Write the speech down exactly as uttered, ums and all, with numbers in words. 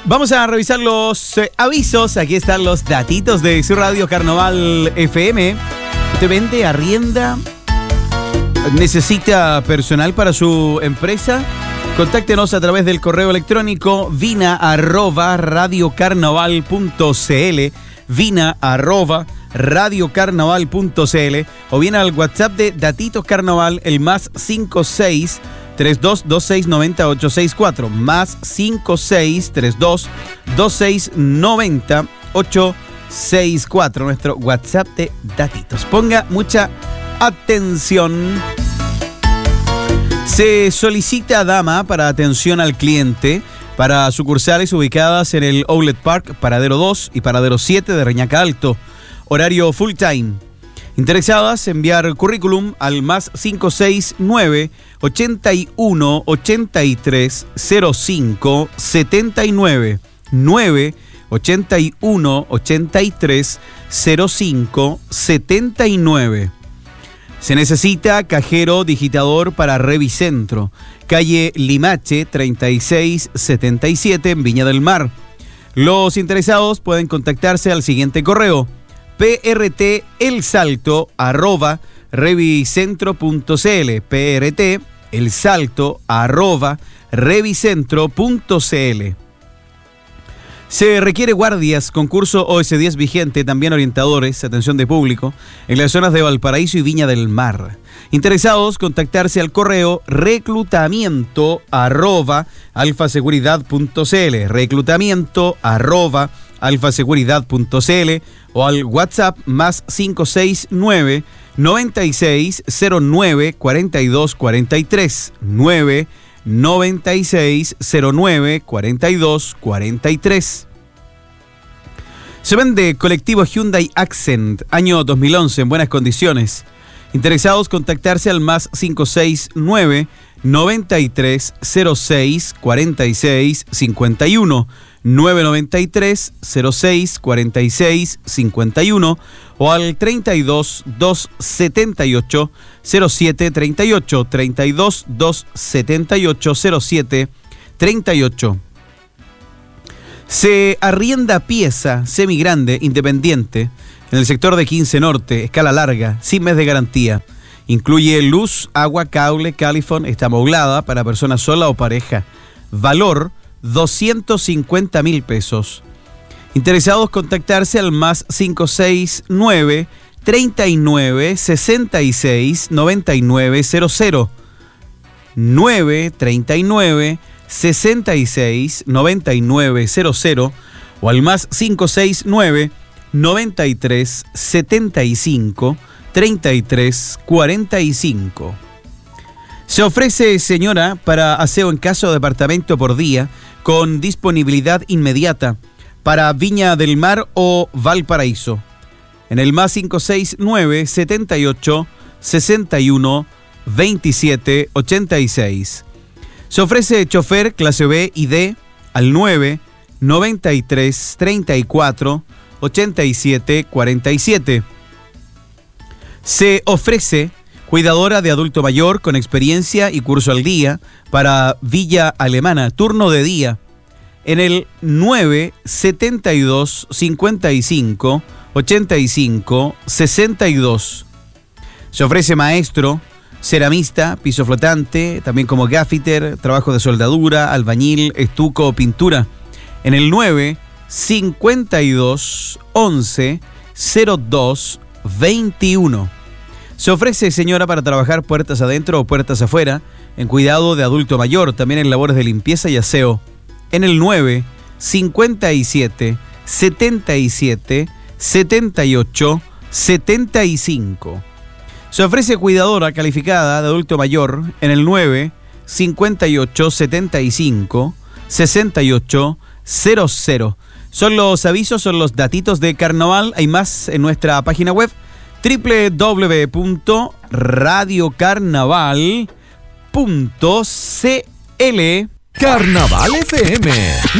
Vamos a revisar los eh, avisos. Aquí están los datitos de su radio Carnaval F M. ¿Usted vende, arrienda, necesita personal para su empresa? Contáctenos a través del correo electrónico vina arroba radiocarnaval punto cl, vina arroba radiocarnaval punto cl, o bien al WhatsApp de Datitos Carnaval, el más cinco seis tres dos dos seis nueve cero ocho seis cuatro, más cinco seis tres dos dos seis nueve cero ocho seis cuatro, nuestro WhatsApp de Datitos. Ponga mucha atención. Se solicita dama para atención al cliente para sucursales ubicadas en el Outlet Park, Paradero dos y Paradero siete de Reñaca Alto. Horario full time. Interesadas, enviar currículum al más cinco seis nueve ochenta y uno ochenta y tres cero cinco setenta y nueve, nueve ochenta y uno ochenta y tres cero cinco setenta y nueve. Se necesita cajero digitador para Revicentro, calle Limache treinta y seis setenta y siete en Viña del Mar. Los interesados pueden contactarse al siguiente correo: prtelsalto arroba revicentro punto cl, prtelsalto arroba revicentro punto cl. Se requiere guardias, concurso O S diez vigente, también orientadores, atención de público, en las zonas de Valparaíso y Viña del Mar. Interesados, contactarse al correo reclutamiento arroba alfaseguridad punto cl, reclutamiento arroba alfaseguridad punto cl, o al WhatsApp más cinco seis nueve noventa y seis cero nueve cuarenta y dos cuarenta y tres, nueve noventa y seis cero nueve cuarenta y dos cuarenta y tres. Se vende colectivo Hyundai Accent, año dos mil once, en buenas condiciones. Interesados, contactarse al más cinco seis nueve noventa y tres cero seis cuarenta y seis cincuenta y uno, nueve noventa y tres cero seis cuarenta y seis cincuenta y uno, o al treinta y dos doscientos setenta y ocho cero siete treinta y ocho, treinta y dos doscientos setenta y ocho cero siete treinta y ocho. Se arrienda pieza semigrande independiente en el sector de quince Norte, escala larga, sin mes de garantía. Incluye luz, agua, cable, califón, está amoblada para persona sola o pareja. Valor doscientos cincuenta mil pesos. Interesados, contactarse al más cinco seis nueve treinta y nueve sesenta y seis noventa y nueve cero cero, nueve treinta y nueve sesenta y seis noventa y nueve cero cero, o al más cinco seis nueve noventa y tres setenta y cinco treinta y tres cuarenta y cinco. Se ofrece señora para aseo en casa o departamento por día, con disponibilidad inmediata para Viña del Mar o Valparaíso. En el más cinco seis nueve setenta y ocho sesenta y uno veintisiete ochenta y seis. Se ofrece chofer clase B y D al nueve noventa y tres treinta y cuatro ochenta y siete cuarenta y siete. Se ofrece cuidadora de adulto mayor con experiencia y curso al día para Villa Alemana, turno de día, en el nueve setenta y dos cincuenta y cinco ochenta y cinco sesenta y dos. Se ofrece maestro, ceramista, piso flotante, también como gaffiter, trabajo de soldadura, albañil, estuco o pintura, en el nueve cincuenta y dos once cero dos veintiuno. Se ofrece señora para trabajar puertas adentro o puertas afuera, en cuidado de adulto mayor, también en labores de limpieza y aseo, en el nueve cincuenta y siete setenta y siete setenta y ocho setenta y cinco. Se ofrece cuidadora calificada de adulto mayor en el nueve cincuenta y ocho setenta y cinco sesenta y ocho cero cero. Son los avisos, son los datitos de carnaval. Hay más en nuestra página web doble u doble u doble u punto radiocarnaval punto cl. Carnaval F M.